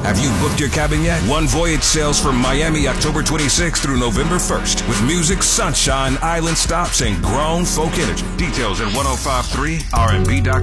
Have you booked your cabin yet? One Voyage sails from Miami October 26th through November 1st with music, sunshine, island stops, and grown folk energy. Details at 1053rnb.com.